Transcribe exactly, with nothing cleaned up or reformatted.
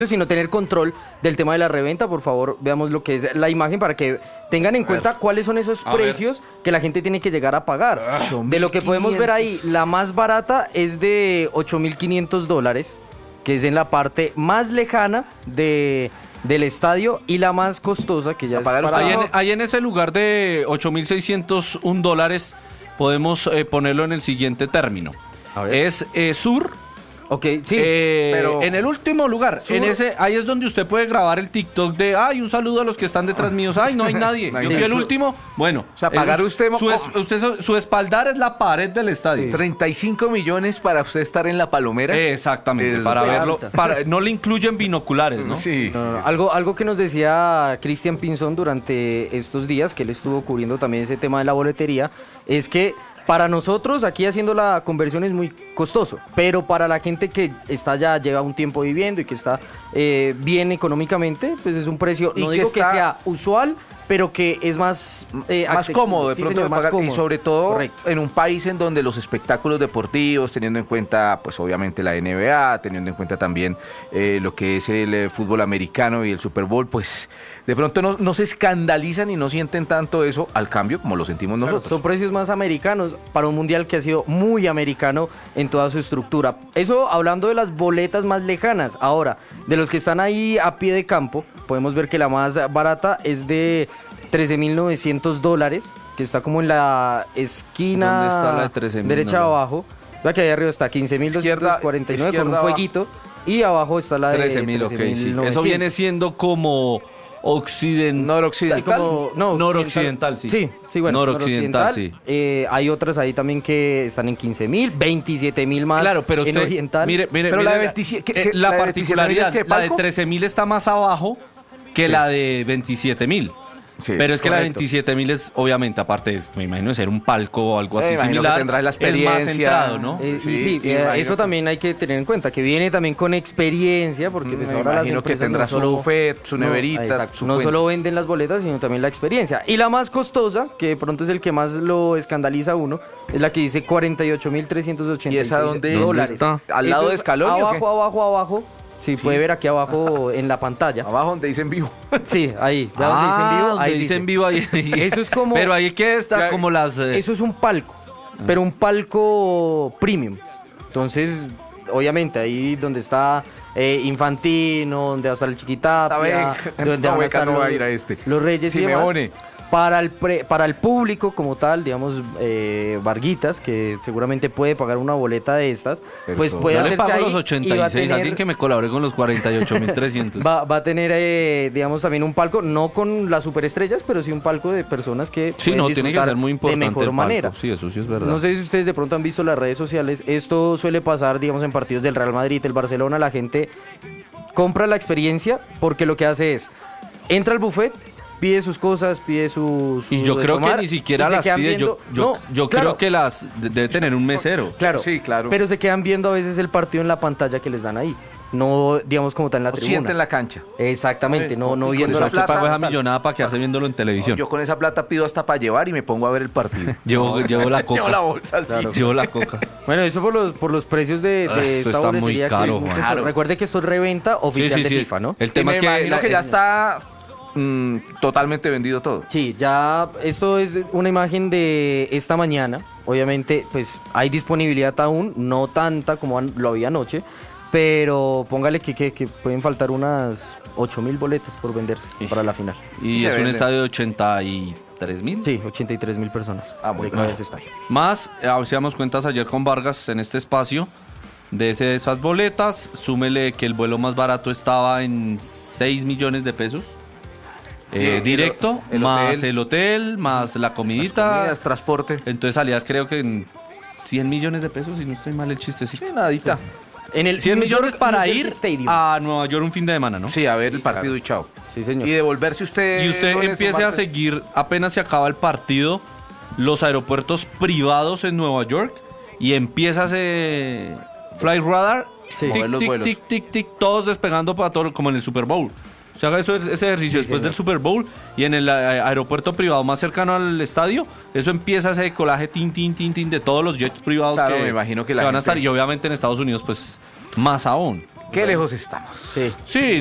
sino tener control del tema de la reventa. Por favor, veamos lo que es la imagen para que tengan en cuenta cuáles son esos A precios ver. que la gente tiene que llegar a pagar. De lo que podemos ver ahí, la más barata es de ocho mil quinientos dólares, que es en la parte más lejana de, del estadio, y la más costosa, que ya es para Ahí en, abajo. ahí en ese lugar de ocho mil seiscientos un dólares podemos eh, ponerlo en el siguiente término. A ver. Es eh, sur. Ok, sí, Eh, pero en el último lugar, Sur. en ese, ahí es donde usted puede grabar el TikTok de, ay, un saludo a los que están detrás míos, ay, no hay nadie, No hay yo fui nadie. el último, bueno, O sea, pagar el- usted- su, es- usted su, su espaldar es la pared del estadio. treinta y cinco millones para usted estar en la palomera. Exactamente, Es para súper verlo, alta. para, no le incluyen binoculares, ¿no? Sí. No, no, no. Algo, algo que nos decía Cristian Pinzón durante estos días, que él estuvo cubriendo también ese tema de la boletería, es que para nosotros aquí haciendo la conversión es muy costoso, pero para la gente que está ya, lleva un tiempo viviendo y que está eh, bien económicamente, pues es un precio, Y no que digo que está- sea usual, pero que es más eh, Más asequible. cómodo de Sí, pronto señor, de más pagar, y cómodo. sobre todo Correcto. en un país en donde los espectáculos deportivos, teniendo en cuenta pues obviamente la N B A, teniendo en cuenta también eh, lo que es el eh, fútbol americano y el Super Bowl, pues de pronto no, no se escandalizan y no sienten tanto eso al cambio como lo sentimos Claro, nosotros. son precios más americanos para un mundial que ha sido muy americano en toda su estructura. Eso hablando de las boletas más lejanas. Ahora, de los que están ahí a pie de campo, podemos ver que la más barata es de trece mil novecientos dólares, que está como en la esquina ¿Dónde está la de trece mil? derecha No, no. abajo. Vea que ahí arriba está quince mil doscientos cuarenta y nueve con un izquierda abajo. fueguito, y abajo está la de trece mil, ok, sí. trece mil Eso novecientos. viene siendo como occidental. Noroccidental. Como- no, Noroccidental, sí. Sí, sí, bueno. Noroccidental, sí. Eh, hay otras ahí también que están en quince mil, veintisiete mil más Claro, pero en usted, oriental. mire, mire, Pero mire, la de la- veintisiete ¿qué- eh, qué- la la de veintisiete mil particularidad, es qué, la de palco? trece mil está más abajo que Sí. la de veintisiete mil. Sí, Pero es que la de correcto. veintisiete mil es, obviamente, aparte, me imagino de ser un palco o algo Eh, así imagino que similar, tendrás la es más experiencia. centrado, ¿no? Eh, Sí, y sí, y eh, imagino eso que- también hay que tener en cuenta, que viene también con experiencia, porque pues Me ahora las imagino que empresas tendrá no su solo- buffet, su no, neverita, exacto, su no cuenta. solo venden las boletas, sino también la experiencia. Y la más costosa, que de pronto es el que más lo escandaliza a uno, es la que dice cuarenta y ocho mil trescientos ochenta ¿Y y esa seis dónde dólares. está? ¿Al lado Eso de es Scaloni o qué? Abajo, abajo, abajo. Sí, puede ver aquí abajo en la pantalla. Abajo donde dicen vivo. Sí, ahí, ya donde dicen vivo, donde ahí dicen dice. vivo ahí. Eso es como- Pero ahí que está Ya- como las... eh, Eso es un palco, pero un palco premium. Entonces, obviamente, ahí donde está eh, Infantino, donde va a estar el Chiquitapia, Esta donde van a beca estar no va a los, ir a este. los Reyes y demás. Simeone. Para el, pre- para el público como tal, digamos, eh, Varguitas, que seguramente puede pagar una boleta de estas, Pero pues eso- puede yo le hacerse pago ahí los y va a ochenta y seis, tener- alguien que me colabore con los cuarenta y ocho mil trescientos. Va, va a tener, eh, digamos, también un palco, no con las superestrellas, pero sí un palco de personas que Sí, pueden no, tiene que disfrutar ser muy importante de mejor el palco. manera. Sí, eso sí es verdad. No sé si ustedes de pronto han visto las redes sociales. Esto suele pasar, digamos, en partidos del Real Madrid, el Barcelona. La gente compra la experiencia porque lo que hace es, entra al buffet, pide sus cosas, pide sus... Y yo creo que ni siquiera las pide, yo, yo, yo creo que las de- debe tener un mesero. Claro, Sí, claro. pero se quedan viendo a veces el partido en la pantalla que les dan ahí. No, digamos, como está en la O tribuna. siente en la cancha. Exactamente, no, no Y con viendo Pero esa la usted pagó esa plata. millonada para quedarse viéndolo en televisión. Yo con esa plata pido hasta para llevar y me pongo a ver el partido. Llevo, llevo la coca. Llevo la bolsa, sí. Claro. Llevo la coca. Bueno, eso por los, por los precios de, Ah, de esto esta está muy boletería que caro, es muy Juan. costoso. Claro. Recuerde que esto es reventa oficial de FIFA, ¿no? El Y tema me es que... imagino la- que ya está mm, totalmente vendido todo. Sí, ya esto es una imagen de esta mañana. Obviamente, pues hay disponibilidad aún, no tanta como an- lo había anoche, pero póngale que, que, que pueden faltar unas ocho mil boletas por venderse Sí. para la final. Y Se es un vende. estadio de ochenta y tres mil. Sí, ochenta y tres mil personas. Ah, muy de bien. ese estadio. Más, eh, hacíamos cuentas ayer con Vargas en este espacio de ese- esas boletas. Súmele que el vuelo más barato estaba en seis millones de pesos. Eh, Sí, directo, el- el más hotel. el hotel, más la comidita. Comidas, transporte. Entonces salía creo que en cien millones de pesos, si no estoy mal el chistecito. Sí, nadita. En el cien New millones York- para New Jersey ir Stadium. a Nueva York un fin de semana, ¿no? Sí, a ver el partido y chao. Sí, señor. Y devolverse usted. Y usted lunes o empiece a martes. seguir, apenas se acaba el partido, los aeropuertos privados en Nueva York y empieza ese Flight Radar, Sí. tic, Mover los tic, vuelos. tic, tic, tic, todos despegando para todo, como en el Super Bowl. Se haga eso, ese ejercicio Sí, después señor. del Super Bowl y en el eh, aeropuerto privado más cercano al estadio, eso empieza ese decolaje tin, tin, tin, tin de todos los jets privados Claro, que, me imagino que la van a gente- estar. Y obviamente en Estados Unidos, pues, más aún. Qué lejos estamos. Sí. Sí,